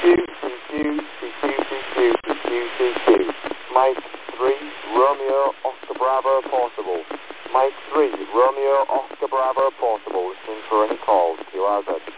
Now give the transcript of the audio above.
Mike 3, Romeo, Oscar Bravo, portable. Mike 3, Romeo, Oscar Bravo, portable. Listening for any calls. QRZ.